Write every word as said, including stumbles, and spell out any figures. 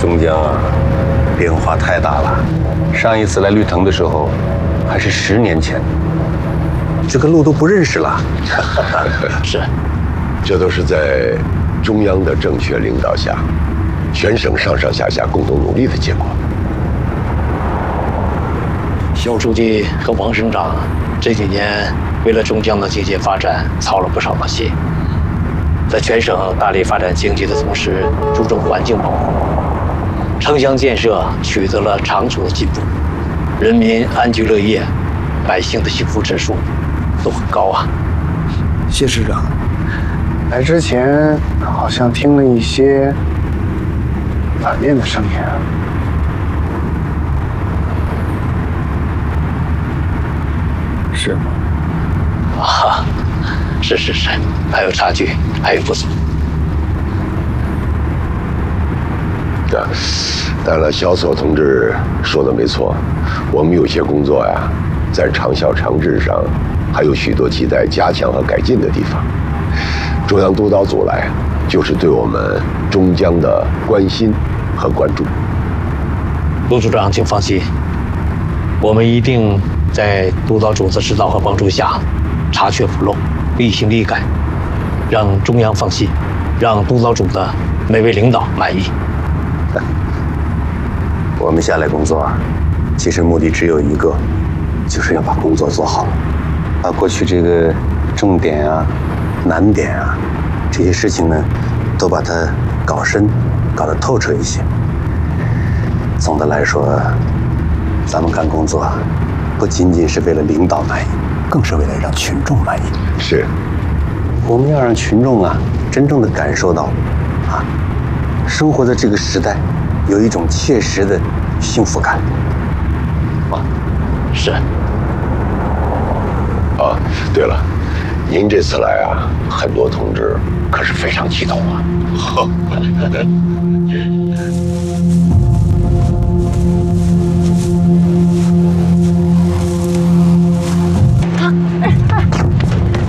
中江啊，变化太大了。上一次来绿藤的时候，还是十年前，这个路都不认识了。 是， 这都是在中央的正确领导下，全省上上下下共同努力的结果。 肖书记和王省长这几年为了中江的经济发展操了不少的心，在全省大力发展经济的同时，注重环境保护，城乡建设取得了长足的进步，人民安居乐业，百姓的幸福指数都很高啊。 谢市长，来之前好像听了一些反面的声音啊。是吗？ 啊，是是是，还有差距，还有不足。 对，当然了，萧索同志说的没错，我们有些工作呀，在长效长治上还有许多亟待加强和改进的地方。中央督导组来，就是对我们中江的关心和关注。 陆组长，请放心，我们一定在督导组的指导和帮助下，查缺补漏，力行力改，让中央放心，让督导组的每位领导满意。 我们下来工作啊，其实目的只有一个，就是要把工作做好，把过去这个重点啊、难点啊这些事情呢，都把它搞深、搞得透彻一些。总的来说，咱们干工作不仅仅是为了领导满意，更是为了让群众满意。 是， 我们要让群众啊，真正的感受到，啊，生活在这个时代，有一种切实的幸福感。 啊，是。 啊，对了，您这次来啊，很多同志可是非常激动啊。